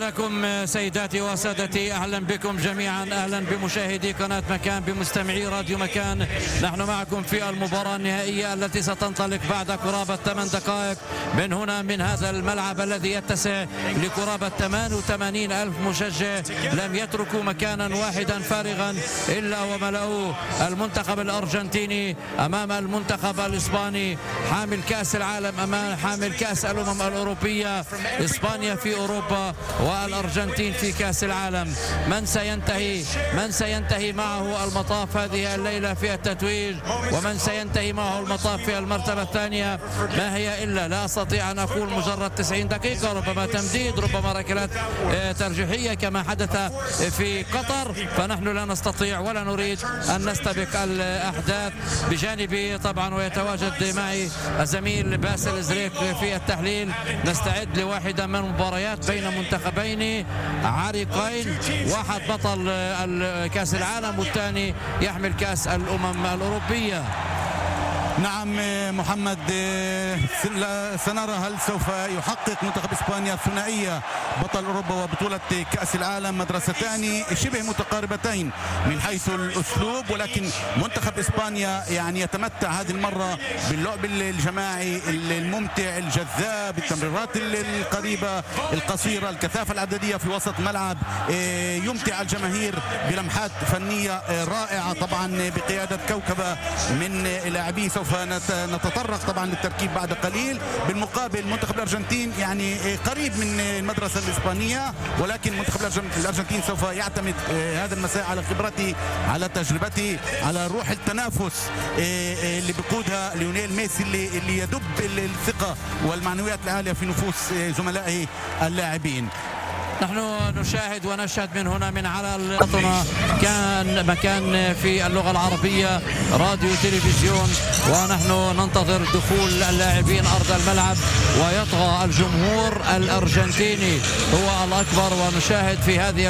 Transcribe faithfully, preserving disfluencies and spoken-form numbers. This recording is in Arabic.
لكم سيداتي وسادتي، أهلا بكم جميعا، أهلا بمشاهدي قناة مكان، بمستمعي راديو مكان. نحن معكم في المباراة النهائية التي ستنطلق بعد قرابة ثمان دقائق من هنا، من هذا الملعب الذي يتسع لقرابة ثمانية وثمانين ألف مشجع. لم يتركوا مكانا واحدا فارغا إلا وملأوه. المنتخب الأرجنتيني أمام المنتخب الإسباني، حامل كأس العالم أمام حامل كأس الأمم الأوروبية. إسبانيا في أوروبا والأرجنتين في كأس العالم. من سينتهي من سينتهي معه المطاف هذه الليلة في التتويج، ومن سينتهي معه المطاف في المرتبة الثانية؟ ما هي إلا، لا أستطيع أن أقول مجرد تسعين دقيقة، ربما تمديد، ربما ركلات ترجيحية كما حدث في قطر. فنحن لا نستطيع ولا نريد أن نستبق الأحداث. بجانبي طبعا ويتواجد معي الزميل باسل زريك في التحليل. نستعد لواحدة من المباريات بين منتخبين عريقين، واحد بطل كأس العالم والثاني يحمل كأس الأمم الأوروبية. نعم محمد، سنرى هل سوف يحقق منتخب إسبانيا الثنائية بطل أوروبا وبطولة كأس العالم، مدرستان شبه متقاربتين من حيث الأسلوب، ولكن منتخب إسبانيا يعني يتمتع هذه المرة باللعب الجماعي الممتع الجذاب، التمريرات القريبة القصيرة، الكثافة العددية في وسط ملعب يمتع الجماهير بلمحات فنية رائعة، طبعا بقيادة كوكبة من لاعبي. سوف نتطرق طبعا للتركيب بعد قليل. بالمقابل المنتخب الأرجنتين يعني قريب من المدرسة الإسبانية، ولكن منتخب الأرجنتين سوف يعتمد هذا المساء على خبرته، على تجربته، على روح التنافس اللي بيقودها ليونيل ميسي، اللي, اللي يدب الثقة والمعنويات العالية في نفوس زملائه اللاعبين. نحن نشاهد ونشهد من هنا من على القطنة، كان مكان في اللغة العربية راديو تلفزيون، ونحن ننتظر دخول اللاعبين أرض الملعب، ويطغى الجمهور الأرجنتيني هو الأكبر. ونشاهد في هذه